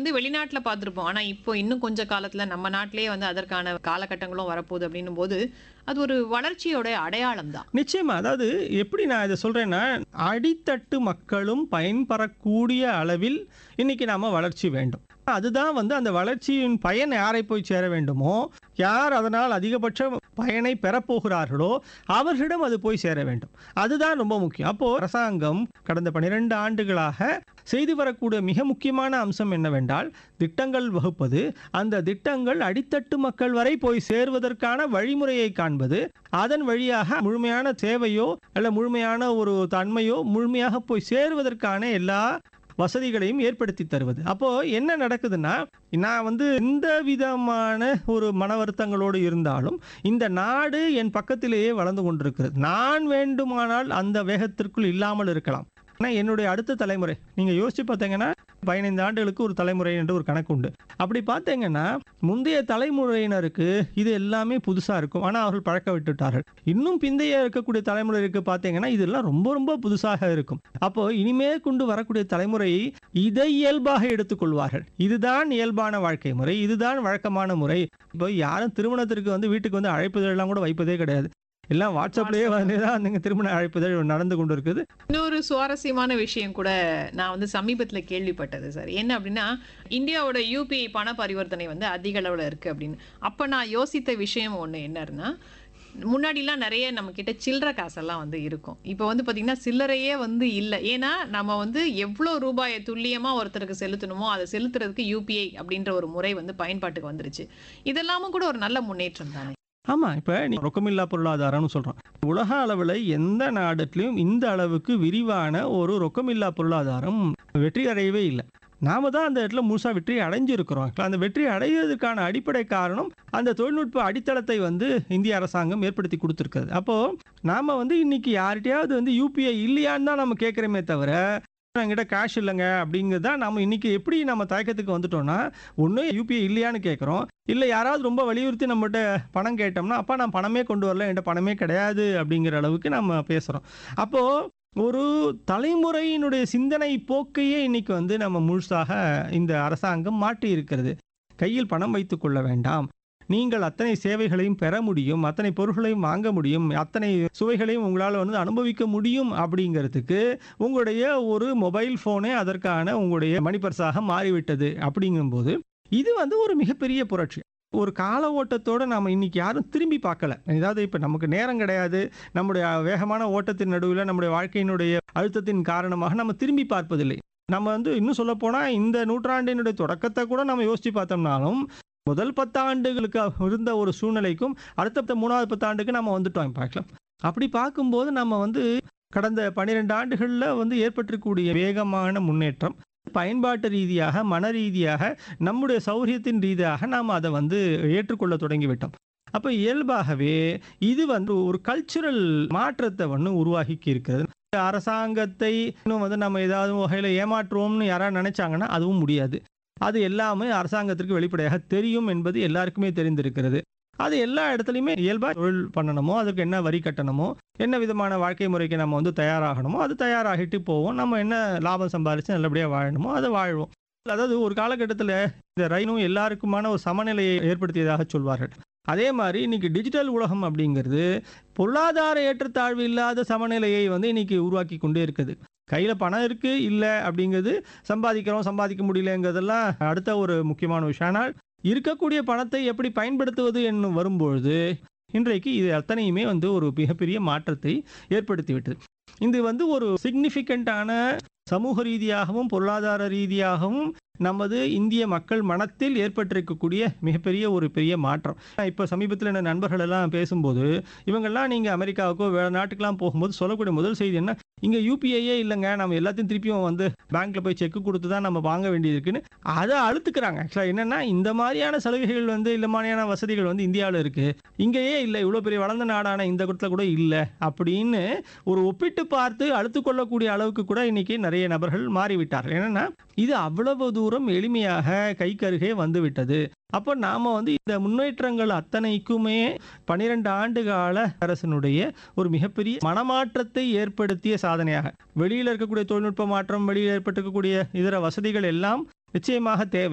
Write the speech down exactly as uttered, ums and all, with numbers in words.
வந்து வெளிநாட்டுல பார்த்துருப்போம். ஆனா, இப்போ இன்னும் கொஞ்ச காலத்துல நம்ம நாட்டிலேயே வந்து அதற்கான காலகட்டங்களும் வரப்போகுது அப்படின்னும்போது, அது ஒரு வளர்ச்சியோட அடையாளம் தான். நிச்சயமா. அதாவது எப்படி நான் இத சொல்றேன்னா, அடித்தட்டு மக்களும் பயன்பெறக்கூடிய அளவில் இன்னைக்கு நாம வளர்ச்சி வேண்டும். அதுதான் வந்து அந்த வளர்ச்சியின் பயன் யாரை போய் சேர வேண்டுமோ, யார் அதனால் அதிகபட்ச பயனை பெறப்போகிறார்களோ, அவர்களிடம் அது போய் சேர வேண்டும். அதுதான் ரொம்ப முக்கியம். அப்போ அரசாங்கம் கடந்த பன்னிரண்டு ஆண்டுகளாக செய்து வரக்கூடிய மிக முக்கியமான அம்சம் என்னவென்றால், திட்டங்கள் வகுப்பது, அந்த திட்டங்கள் அடித்தட்டு மக்கள் வரை போய் சேர்வதற்கான வழிமுறையை காண்பது, அதன் வழியாக முழுமையான சேவையோ அல்ல முழுமையான ஒரு தன்மையோ முழுமையாக போய் சேருவதற்கான எல்லா வசதிகளையும் ஏற்படுத்தி தருவது. அப்போ என்ன நடக்குதுன்னா, நான் வந்து எந்த விதமான ஒரு மன வருத்தங்களோடு இருந்தாலும், இந்த நாடு என் பக்கத்திலேயே வளர்ந்து கொண்டிருக்கிறது. நான் வேண்டுமானால் அந்த வேகத்திற்குள் இல்லாமல் இருக்கலாம். ஆனா என்னுடைய அடுத்த தலைமுறை, நீங்க யோசிச்சு பார்த்தீங்கன்னா, பதினைந்து ஆண்டுகளுக்கு ஒரு தலைமுறை என்று ஒரு கணக்கு உண்டு. அப்படி பார்த்தீங்கன்னா, முந்தைய தலைமுறையினருக்கு இது எல்லாமே புதுசா இருக்கும். ஆனா அவர்கள் பழக்க விட்டுட்டார்கள். இன்னும் பிந்தைய இருக்கக்கூடிய தலைமுறைக்கு பார்த்தீங்கன்னா, இதெல்லாம் ரொம்ப ரொம்ப புதுசாக இருக்கும். அப்போ இனிமே கொண்டு வரக்கூடிய தலைமுறை இதை இயல்பாக எடுத்துக்கொள்வார்கள். இதுதான் இயல்பான வாழ்க்கை முறை. இதுதான் வழக்கமான முறை. இப்போ யாரும் திருமணத்திற்கு வந்து வீட்டுக்கு வந்து அழைப்புதழெல்லாம் கூட வைப்பதே கிடையாது. எல்லாம் வாட்ஸ்அப்லயே வாட்ஸ்அப். வந்து தான் நீங்க திருமண அழைப்புதழ் நடந்து கொண்டிருக்குது. இன்னொரு சுவாரஸ்யமான விஷயம் கூட நான் வந்து சமீபத்தில கேள்விப்பட்டது சார். என்ன அப்படின்னா, இந்தியாவோட யுபிஐ பண பரிவர்த்தனை வந்து அதிக அளவுல இருக்கு அப்படின்னு. அப்ப நான் யோசித்த விஷயம் ஒண்ணு என்னன்னா, முன்னாடிலாம் நெறைய நம்மகிட்ட சில்லற காசெல்லாம் வந்து இருக்கும். இப்ப வந்து பார்த்தீங்கன்னா, சில்லறையே வந்து இல்ல. ஏன்னா, நம்ம வந்து எவ்ளோ ரூபாய துல்லியமா ஒருத்தருக்கு செலுத்தணுமோ, அத செலுத்துறதுக்கு யுபிஐ அப்படின்ற ஒரு முறை வந்து பயன்பாட்டுக்கு வந்துருச்சு. இதெல்லாமும் கூட ஒரு நல்ல முன்னேற்றம் தானே! ஆமா. இப்ப நீ ரொக்கமில்லா பொருளாதாரம்னு சொல்றோம். உலக அளவுல எந்த நாட்டிலயும் இந்த அளவுக்கு விரிவான ஒரு ரொக்கமில்லா பொருளாதாரம் வெற்றி அடையவே இல்ல. நாம தான் அந்த இடத்துல முழுசா வெற்றி அடைஞ்சிருக்கிறோம். அந்த வெற்றி அடைவதற்கான அடிப்படை காரணம் அந்த தொழில்நுட்ப அடித்தளத்தை வந்து இந்திய அரசாங்கம் ஏற்படுத்தி குடுத்திருக்கிறது. அப்போ நாம வந்து இன்னைக்கு யார்ட்டயாவது வந்து யுபிஐ இல்லையான்னு தான் நம்ம கேட்கிறோமே தவிர, என்கிட்ட கேஷ் இல்லங்க அப்படிங்கிறது தான் நாம இன்னைக்கு எப்படி நம்ம தயக்கத்துக்கு வந்துட்டோம்னா, ஒண்ணு யுபிஐ இல்லையான்னு கேட்கிறோம். இல்ல யாராவது ரொம்ப வலியுறுத்தி நம்மட்ட பணம் கேட்டோம்னா, அப்பா நான் பணமே கொண்டு வரல, என்கிட்ட பணமே கிடையாது அப்படிங்கிற அளவுக்கு நம்ம பேசுறோம். அப்போ ஒரு தலைமுறையினுடைய சிந்தனை போக்கையே இன்னைக்கு வந்து நம்ம முழுசாக இந்த அரசாங்கம் மாற்றி இருக்கிறது. கையில் பணம் வைத்துக் கொள்ள வேண்டாம். நீங்கள் அத்தனை சேவைகளையும் பெற முடியும். அத்தனை பொருட்களையும் வாங்க முடியும். அத்தனை சுவைகளையும் உங்களால வந்து அனுபவிக்க முடியும் அப்படிங்கிறதுக்கு உங்களுடைய ஒரு மொபைல் ஃபோனே அதற்கான உங்களுடைய மணி பர்ஸாக மாறிவிட்டது அப்படிங்கும்போது, இது வந்து ஒரு மிகப்பெரிய புரட்சி. ஒரு கால ஓட்டத்தோட நாம இன்னைக்கு யாரும் திரும்பி பார்க்கல. அதாவது இப்ப நமக்கு நேரம் கிடையாது. நம்முடைய வேகமான ஓட்டத்தின் நடுவுல நம்முடைய வாழ்க்கையினுடைய அழுத்தத்தின் காரணமாக நம்ம திரும்பி பார்ப்பதில்லை. நம்ம வந்து இன்னும் சொல்லப்போனா இந்த நூற்றாண்டினுடைய தொடக்கத்த கூட நம்ம யோசிச்சு பார்த்தோம்னாலும், முதல் பத்து ஆண்டுகளுக்கு இருந்த ஒரு சூழ்நிலைக்கும் அடுத்த மூன்றாவது பத்து ஆண்டுக்கு நம்ம வந்துட்டோம் பார்க்கலாம். அப்படி பார்க்கும்போது நம்ம வந்து கடந்த பன்னிரண்டு ஆண்டுகள்ல வந்து ஏற்பட்டிருக்கக்கூடிய வேகமான முன்னேற்றம், பயன்பாட்டு ரீதியாக, மன ரீதியாக, நம்முடைய சௌரியத்தின் ரீதியாக நாம அத வந்து ஏற்றுக்கொள்ள தொடங்கிவிட்டோம். அப்ப இயல்பாகவே இது வந்து ஒரு கல்ச்சுரல் மாற்றத்த வந்து உருவாக்கி இருக்கிறது. அரசாங்கத்தை இன்னும் வந்து நம்ம ஏதாவது வகையில ஏமாற்றுவோம்னு யாராவது நினைச்சாங்கன்னா அதுவும் முடியாது. அது எல்லாமே அரசாங்கத்திற்கு வெளிப்படையாக தெரியும் என்பது எல்லாருக்குமே தெரிந்திருக்கிறது. அது எல்லா இடத்துலயுமே இயல்பா தொழில் பண்ணணுமோ, அதுக்கு என்ன வரி கட்டணுமோ, என்ன விதமான வாழ்க்கை முறைக்கு நம்ம வந்து தயாராகணுமோ, அது தயாராகிட்டு போவோம். நம்ம என்ன லாபம் சம்பாரிச்சு நல்லபடியா வாழணுமோ, அத வாழ்வோம். அதாவது ஒரு காலகட்டத்தில இந்த ரயிலும் எல்லாருக்குமான ஒரு சமநிலையை ஏற்படுத்தியதாக சொல்வார்கள். அதே மாரி இன்னைக்கு டிஜிட்டல் உலகம் அப்படிங்கிறது பொருளாதார ஏற்றத்தாழ்வு இல்லாத சமநிலையை வந்து இன்னைக்கு உருவாக்கி கொண்டே இருக்குது. கையில பணம் இருக்கு, இல்ல அப்படிங்கிறது சம்பாதிக்கிறோம், சம்பாதிக்க முடியலங்கிறதெல்லாம் அடுத்த ஒரு முக்கியமான விஷயம். ஆனால் இருக்கக்கூடிய பணத்தை எப்படி பயன்படுத்துவது என்று வரும்பொழுது, இன்றைக்கு இது அத்தனையுமே வந்து ஒரு மிகப்பெரிய மாற்றத்தை ஏற்படுத்திவிட்டது. இது வந்து ஒரு சிக்னிஃபிகன்ட்டான சமூக ரீதியாகவும், பொருளாதார ரீதியாகவும் நமது இந்திய மக்கள் மனத்தில் ஏற்பட்டிருக்கக்கூடிய மிகப்பெரிய ஒரு பெரிய மாற்றம். இப்ப சமீபத்தில என் நண்பர்கள் எல்லாம் பேசும்போது, இவங்கெல்லாம் நீங்க அமெரிக்காவுக்கோ வேற நாட்டுக்கெல்லாம் போகும்போது சொல்லக்கூடிய முதல் செய்தி என்ன, இங்க யுபிஐயே இல்லங்க. நம்ம எல்லாத்தையும் திருப்பியும் வந்து பேங்க்ல போய் செக் குடுத்து தான் நம்ம வாங்க வேண்டியது இருக்குன்னு அத அழுத்துக்கிறாங்க. ஆக்சுவலா என்னன்னா, இந்த மாரியான சலுகைகள் வந்து இந்த மாரியான வசதிகள் வந்து இந்தியாவுல இருக்கு. இங்கேயே இல்ல. இவ்வளவு பெரிய வளர்ந்த நாடான இந்த இடத்துல கூட இல்ல அப்படின்னு ஒரு ஒப்பிட்டு பார்த்து அழுத்துக் கொள்ளக்கூடிய அளவுக்கு கூட இன்னைக்கு நிறைய நபர்கள் மாறிவிட்டார்கள். என்னன்னா, இது அவ்வளவு தூரம் எளிமையாக கைக்கருகே வந்துவிட்டது. அப்ப நாம வந்து இந்த முன்னேற்றங்கள் அத்தனைக்குமே பன்னிரண்டு ஆண்டு கால அரசினுடைய ஒரு மிகப்பெரிய மனமாற்றத்தை ஏற்படுத்திய சாதனையாக, வெளியில இருக்கக்கூடிய தொழில்நுட்ப மாற்றம், வெளியில ஏற்பட்டிருக்கக்கூடிய இதர வசதிகள் எல்லாம் நிச்சயமாக தேவை.